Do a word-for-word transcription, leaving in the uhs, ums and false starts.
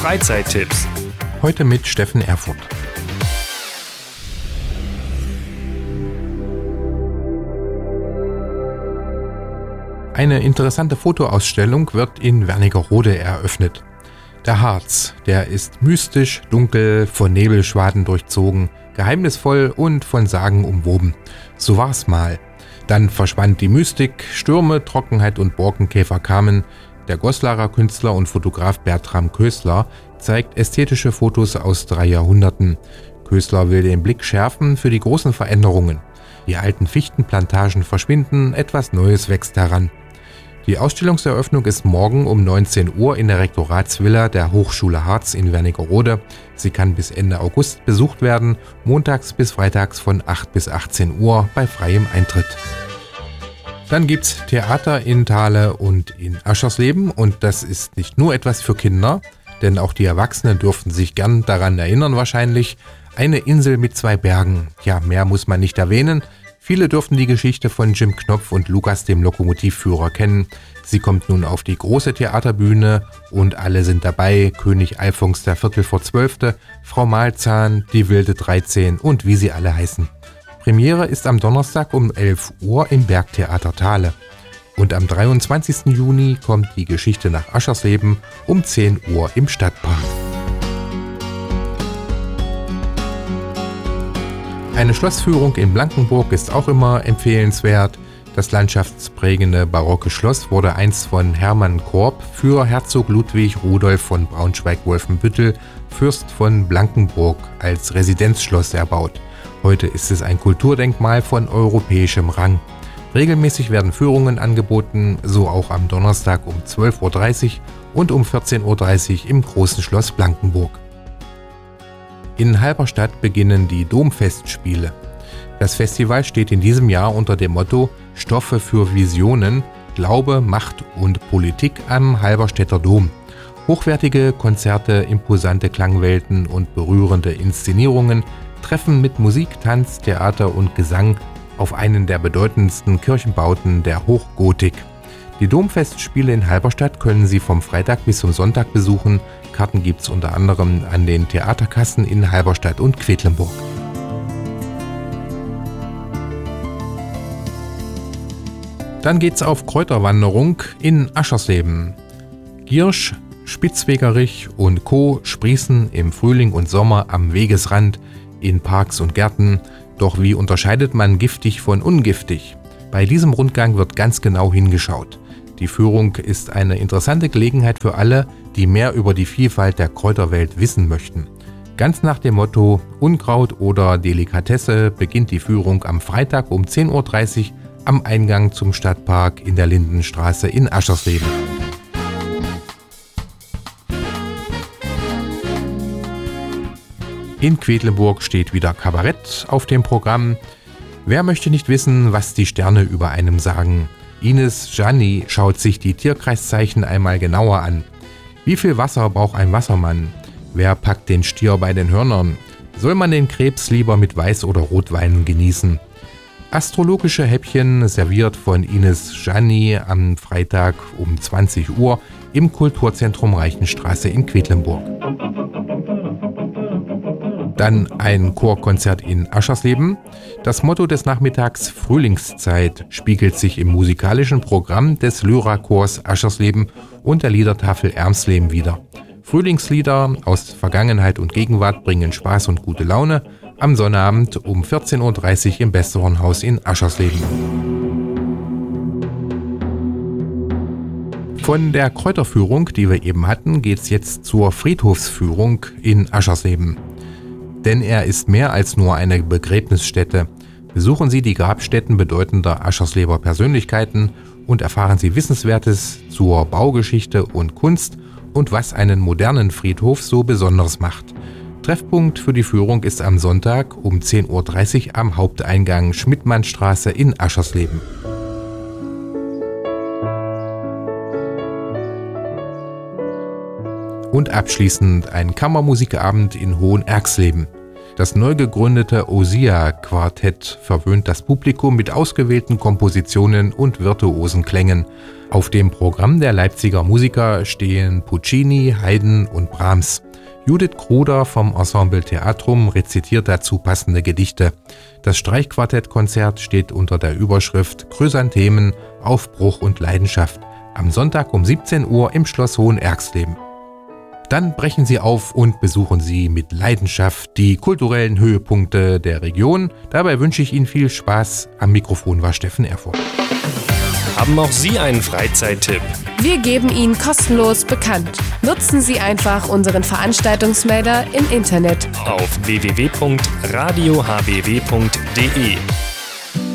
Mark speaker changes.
Speaker 1: Freizeittipps.
Speaker 2: Heute mit Steffen Erfurt. Eine interessante Fotoausstellung wird in Wernigerode eröffnet. Der Harz, der ist mystisch, dunkel, von Nebelschwaden durchzogen, geheimnisvoll und von Sagen umwoben. So war's mal. Dann verschwand die Mystik, Stürme, Trockenheit und Borkenkäfer kamen. Der Goslarer Künstler und Fotograf Bertram Köstler zeigt ästhetische Fotos aus drei Jahrhunderten. Köstler will den Blick schärfen für die großen Veränderungen. Die alten Fichtenplantagen verschwinden, etwas Neues wächst heran. Die Ausstellungseröffnung ist morgen um neunzehn Uhr in der Rektoratsvilla der Hochschule Harz in Wernigerode. Sie kann bis Ende August besucht werden, montags bis freitags von acht bis achtzehn Uhr bei freiem Eintritt. Dann gibt's Theater in Thale und in Aschersleben und das ist nicht nur etwas für Kinder, denn auch die Erwachsenen dürften sich gern daran erinnern wahrscheinlich. Eine Insel mit zwei Bergen, ja, mehr muss man nicht erwähnen. Viele dürften die Geschichte von Jim Knopf und Lukas dem Lokomotivführer kennen. Sie kommt nun auf die große Theaterbühne und alle sind dabei. König Alfons der Viertel vor Zwölfte, Frau Malzahn, die wilde dreizehn und wie sie alle heißen. Premiere ist am Donnerstag um elf Uhr im Bergtheater Thale. Und am dreiundzwanzigsten Juni kommt die Geschichte nach Aschersleben um zehn Uhr im Stadtpark. Eine Schlossführung in Blankenburg ist auch immer empfehlenswert. Das landschaftsprägende barocke Schloss wurde einst von Hermann Korb für Herzog Ludwig Rudolf von Braunschweig-Wolfenbüttel, Fürst von Blankenburg, als Residenzschloss erbaut. Heute ist es ein Kulturdenkmal von europäischem Rang. Regelmäßig werden Führungen angeboten, so auch am Donnerstag um zwölf Uhr dreißig und um vierzehn Uhr dreißig im Großen Schloss Blankenburg. In Halberstadt beginnen die Domfestspiele. Das Festival steht in diesem Jahr unter dem Motto Stoffe für Visionen, Glaube, Macht und Politik am Halberstädter Dom. Hochwertige Konzerte, imposante Klangwelten und berührende Inszenierungen treffen mit Musik, Tanz, Theater und Gesang auf einen der bedeutendsten Kirchenbauten der Hochgotik. Die Domfestspiele in Halberstadt können Sie vom Freitag bis zum Sonntag besuchen. Karten gibt's unter anderem an den Theaterkassen in Halberstadt und Quedlinburg. Dann geht's auf Kräuterwanderung in Aschersleben. Giersch, Spitzwegerich und Co. sprießen im Frühling und Sommer am Wegesrand in Parks und Gärten. Doch wie unterscheidet man giftig von ungiftig? Bei diesem Rundgang wird ganz genau hingeschaut. Die Führung ist eine interessante Gelegenheit für alle, die mehr über die Vielfalt der Kräuterwelt wissen möchten. Ganz nach dem Motto Unkraut oder Delikatesse beginnt die Führung am Freitag um zehn Uhr dreißig am Eingang zum Stadtpark in der Lindenstraße in Aschersleben. In Quedlinburg steht wieder Kabarett auf dem Programm. Wer möchte nicht wissen, was die Sterne über einem sagen? Ines Gianni schaut sich die Tierkreiszeichen einmal genauer an. Wie viel Wasser braucht ein Wassermann? Wer packt den Stier bei den Hörnern? Soll man den Krebs lieber mit Weiß- oder Rotwein genießen? Astrologische Häppchen serviert von Ines Gianni am Freitag um zwanzig Uhr im Kulturzentrum Reichenstraße in Quedlinburg. Dann ein Chorkonzert in Aschersleben. Das Motto des Nachmittags Frühlingszeit spiegelt sich im musikalischen Programm des Lyra-Chors Aschersleben und der Liedertafel Ermsleben wider. Frühlingslieder aus Vergangenheit und Gegenwart bringen Spaß und gute Laune am Sonnabend um vierzehn Uhr dreißig im Besserhornhaus in Aschersleben. Von der Kräuterführung, die wir eben hatten, geht's jetzt zur Friedhofsführung in Aschersleben. Denn er ist mehr als nur eine Begräbnisstätte. Besuchen Sie die Grabstätten bedeutender Aschersleber Persönlichkeiten und erfahren Sie Wissenswertes zur Baugeschichte und Kunst und was einen modernen Friedhof so besonders macht. Treffpunkt für die Führung ist am Sonntag um zehn Uhr dreißig am Haupteingang Schmidtmannstraße in Aschersleben. Und abschließend ein Kammermusikabend in Hohenerxleben. Das neu gegründete Osia-Quartett verwöhnt das Publikum mit ausgewählten Kompositionen und virtuosen Klängen. Auf dem Programm der Leipziger Musiker stehen Puccini, Haydn und Brahms. Judith Kruder vom Ensemble Theatrum rezitiert dazu passende Gedichte. Das Streichquartettkonzert steht unter der Überschrift Chrysanthemen, Aufbruch und Leidenschaft am Sonntag um siebzehn Uhr im Schloss Hohenerxleben. Dann brechen Sie auf und besuchen Sie mit Leidenschaft die kulturellen Höhepunkte der Region. Dabei wünsche ich Ihnen viel Spaß. Am Mikrofon war Steffen Erfurt.
Speaker 1: Haben auch Sie einen Freizeittipp?
Speaker 3: Wir geben ihn kostenlos bekannt. Nutzen Sie einfach unseren Veranstaltungsmelder im Internet
Speaker 1: auf w w w punkt radio h b w punkt d e.